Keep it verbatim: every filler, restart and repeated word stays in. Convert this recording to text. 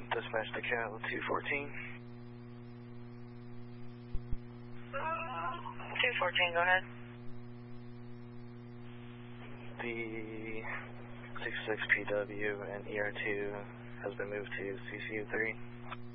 Dispatch to Cal two fourteen. two fourteen, go ahead. The six six P W and E R two has been moved to C C U three.